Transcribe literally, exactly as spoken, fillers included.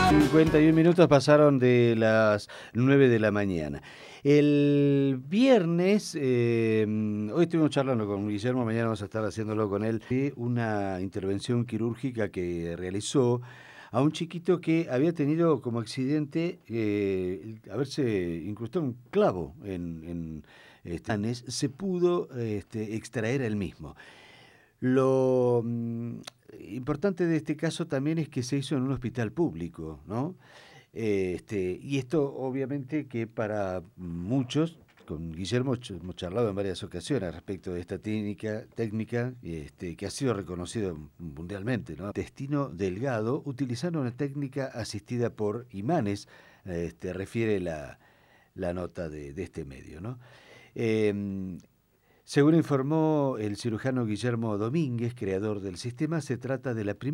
cincuenta y un minutos pasaron de las nueve de la mañana. El viernes, eh, hoy estuvimos charlando con Guillermo, mañana vamos a estar haciéndolo con él, de una intervención quirúrgica que realizó a un chiquito que había tenido como accidente eh, haberse incrustado un clavo en, en estanes, se pudo este, extraer el mismo. Lo mm, importante de este caso también es que se hizo en un hospital público, ¿no? Eh, Este, y esto obviamente que para muchos, con Guillermo ch- hemos charlado en varias ocasiones respecto de esta técnica, técnica este, que ha sido reconocido mundialmente, ¿no? Intestino delgado, utilizando una técnica asistida por imanes, este, refiere la, la nota de, de este medio, ¿no? Eh, Según informó el cirujano Guillermo Domínguez, creador del sistema, se trata de la primera